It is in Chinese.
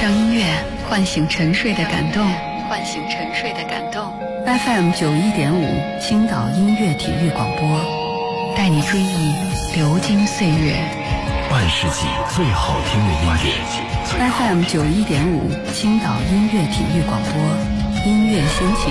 让音乐唤醒沉睡的感动，唤醒沉睡的感动。FM 91.5青岛音乐体育广播，带你追忆流金岁月， 半世纪最好听的音乐。 FM 91.5青岛音乐体育广播，音乐心情。